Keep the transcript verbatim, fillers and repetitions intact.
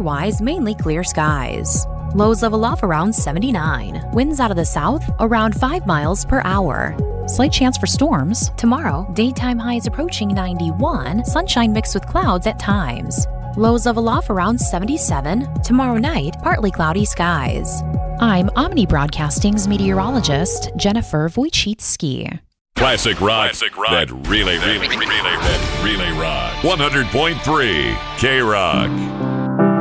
otherwise mainly clear skies. Lows level off around seventy-nine. Winds out of the south around five miles per hour. Slight chance for storms. Tomorrow, daytime highs approaching ninety-one, sunshine mixed with clouds at times. Lows level off around seventy-seven. Tomorrow night, partly cloudy skies. I'm Omni Broadcasting's meteorologist, Jennifer Wojcicki. Classic rock, Classic rock that really, really, really, that really rock. one hundred point three K-Rock.